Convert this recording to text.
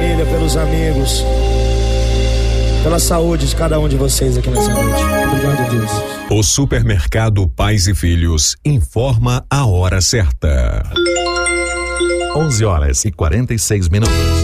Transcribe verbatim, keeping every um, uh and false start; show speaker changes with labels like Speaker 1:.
Speaker 1: família, pelos amigos, pela saúde de cada um de vocês aqui nessa noite. Obrigado, Deus.
Speaker 2: O Supermercado Pais e Filhos informa a hora certa.
Speaker 3: onze horas e quarenta e seis minutos.